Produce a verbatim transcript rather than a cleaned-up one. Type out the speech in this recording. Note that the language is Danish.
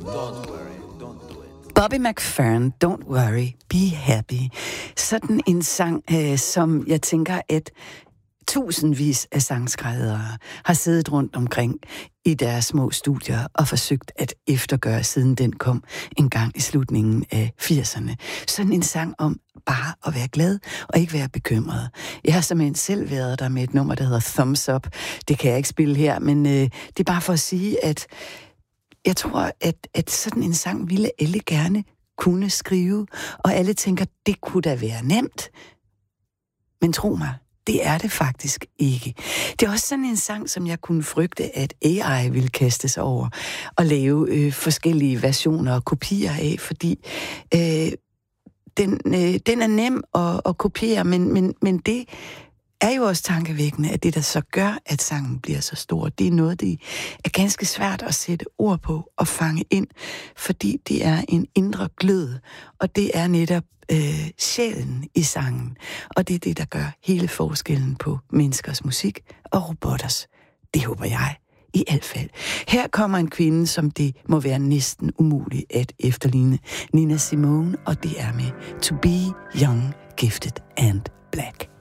Don't worry, don't do it. Bobby McFerrin, Don't Worry, Be Happy. Sådan en sang, øh, som jeg tænker, at tusindvis af sangskrivere har siddet rundt omkring i deres små studier og forsøgt at eftergøre, siden den kom en gang i slutningen af firserne. Sådan en sang om bare at være glad og ikke være bekymret. Jeg har simpelthen selv været der med et nummer, der hedder Thumbs Up. Det kan jeg ikke spille her, men øh, det er bare for at sige, at jeg tror, at, at sådan en sang ville alle gerne kunne skrive, og alle tænker, det kunne da være nemt. Men tro mig, det er det faktisk ikke. Det er også sådan en sang, som jeg kunne frygte, at A I ville kaste sig over og lave øh, forskellige versioner og kopier af, fordi øh, den, øh, den er nem at, at kopiere, men, men, men det er jo også tankevækkende, at det, der så gør, at sangen bliver så stor, det er noget, det er ganske svært at sætte ord på og fange ind, fordi det er en indre glød, og det er netop øh, sjælen i sangen, og det er det, der gør hele forskellen på menneskers musik og robotters. Det håber jeg i hvert fald. Her kommer en kvinde, som det må være næsten umuligt at efterligne, Nina Simone, og det er med To Be Young, Gifted and Black.